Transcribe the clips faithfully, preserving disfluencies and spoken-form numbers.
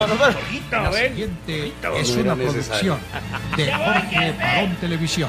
La siguiente es una producción de Jorge Barón Televisión.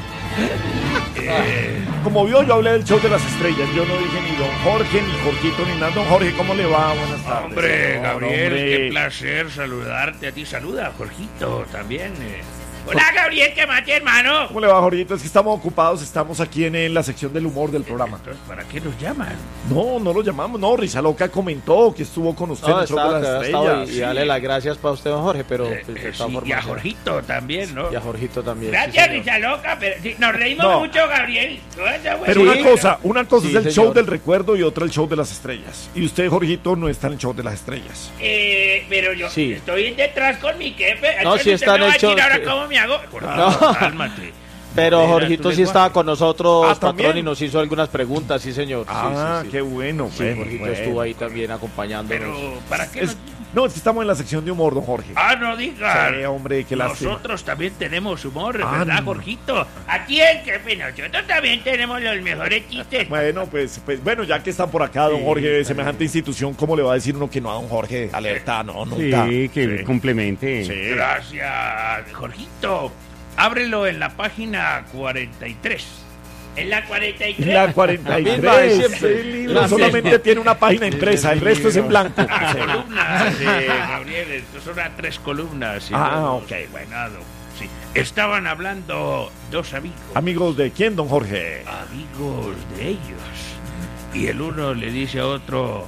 Eh, como vio, yo hablé del show de las estrellas. Yo no dije ni don Jorge, ni Jorgito, ni nada. Don Jorge, ¿cómo le va? Buenas tardes. Hombre, no, Gabriel, hombre. qué placer saludarte a ti. Saluda a Jorgito también. eh. Hola, Gabriel, ¿qué mate, hermano? ¿Cómo le va, Jorgito? Es que estamos ocupados, estamos aquí en, en la sección del humor del programa. Entonces, ¿para qué nos llaman? No, no lo llamamos, no. Risa Loca comentó que estuvo con usted No, en el show estaba, de las estaba, estrellas. y, y dale las gracias para usted, don Jorge, pero Eh, pues, eh, de todas sí, formas, y a sí. Jorgito también, ¿no? Y a Jorgito también. Gracias, sí, señor. Risa Loca, pero sí, nos reímos No. mucho, Gabriel. Todo eso, güey. Pero Sí. una cosa, una cosa Sí, es el señor. show del recuerdo y otra el show de las estrellas. Y usted, Jorgito, no está en el show de las estrellas. Eh, pero yo Sí. estoy detrás con mi jefe. No, Entonces sí usted está me en va el a decir show, ahora sí. cómo me hago. Por No. favor, cálmate. Pero Mira, Jorgito tu sí lenguaje. estaba con nosotros, Ah, patrón, ¿también? y nos hizo algunas preguntas, sí, señor. Sí, Ah, sí, sí. qué bueno. Sí, bueno, Jorgito bueno. estuvo ahí también acompañándonos. Pero, ¿para qué Es- nos... no, es que estamos en la sección de humor, don Jorge. Ah, no digas. Sí, hombre, qué lástima. Nosotros también tenemos humor, Ah, ¿verdad, no. Jorgito? Aquí en Jefe, nosotros también tenemos los mejores chistes. Bueno, pues, pues bueno, ya que están por acá, don Sí, Jorge, de está semejante institución, ¿cómo le va a decir uno que no a don Jorge? Alerta, no, nunca. Sí, que Sí. complemente. Sí. Gracias, Jorgito. Ábrelo en la página cuarenta y tres. ¿En la cuarenta y tres? La cuarenta y La misma de tres, siempre. el libro La solamente misma. tiene una página impresa, el resto es en blanco. Ah, columnas, eh, Gabriel, estos son a tres columnas. y Ah, luego, ok. Bueno, sí. Estaban hablando dos amigos. Amigos de quién, don Jorge. amigos de ellos. Y el uno le dice a otro,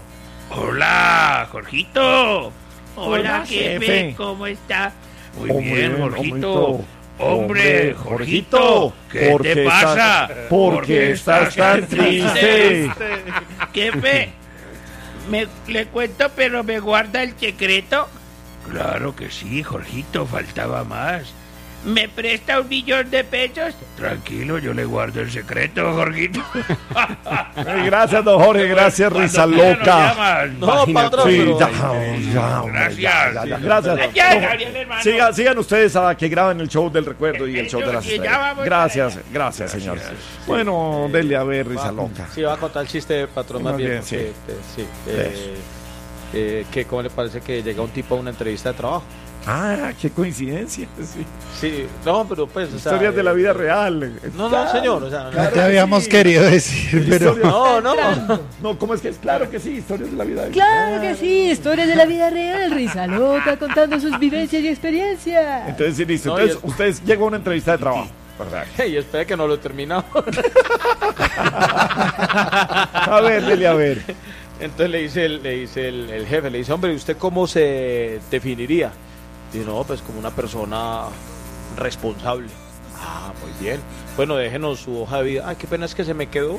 hola, Jorgito. Hola, Hola, jefe, jefe. ¿cómo está? Muy Hombre, bien, Jorgito. hombrito. Hombre, Jorgito, ¿qué ¿por te qué pasa? estás- ¿Por qué estás tan triste? Jefe, me, le cuento, pero me guarda el secreto. Claro que sí, Jorgito, faltaba más. ¿Me presta un millón de pesos? Tranquilo, yo le guardo el secreto, Jorgito. Eh, Gracias, don Jorge, gracias, Cuando Risa quiera nos Loca. llaman. No, patrón, Sí, pero... ya, ya, hombre, Gracias. ya, ya, ya, gracias. Gracias, Don- Gabriel, hermano. Sigan, sigan ustedes a que graben el show del recuerdo y el El show de show, las sí, ya estrellas. vamos Gracias, para allá. gracias, señor. Gracias. Bueno, dele a ver, Risa Loca. Sí, va a contar el chiste, patrón, más Más bien. bien, porque, sí. eh, sí, eh, eh, que ¿cómo le parece que llega un tipo a una entrevista de trabajo? Ah, qué coincidencia. Sí. Sí, no, pero pues, o sea, Historias de la eh, vida real. No, no, señor, o sea, Claro Te que habíamos sí. querido decir, pero Historias- no, no. No, ¿cómo es que es? Claro que sí, historias de la vida. Claro que sí, historias de la vida real, Risa Loca contando sus vivencias y experiencias. Entonces, sí, listo. No, Entonces, y- ustedes llegan a una entrevista de trabajo. ¿Verdad? Y espera que no lo he terminado. A ver, dele a ver. Entonces le dice, el, le dice el, el jefe, le dice, hombre, ¿y usted cómo se definiría? Dice, no, pues como una persona responsable. Ah, muy bien. Bueno, déjenos su hoja de vida. Ay, qué pena es que se me quedó.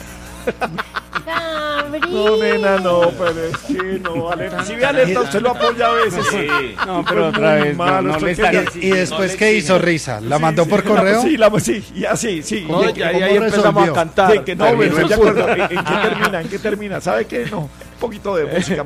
No, nena, no, pero es que no, alerta. Si ve alerta, usted lo apoya a veces, sí. No, Pero pero es otra muy vez, no, malo, no esto le es que están... ya- ¿y después qué hizo Risa? ¿La mandó Sí, por sí, correo? Sí, la, sí, ya, sí, sí. No, Y- ya, ¿cómo y ahí empezamos resolvió? a cantar. Sí, que no, Terminó pero en ya puta. acuerdo, ¿en, en qué termina? ¿En qué termina? ¿Sabe qué? No, un poquito de música.